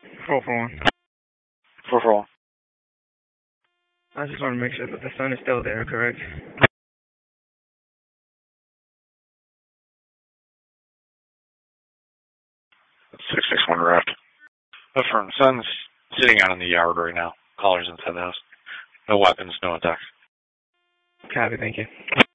441. 441. I just want to make sure that the sun is still there, correct? 661 Raft. Affirm. Sun's sitting out in the yard right now. Callers inside the house. No weapons, no attacks. Copy, thank you.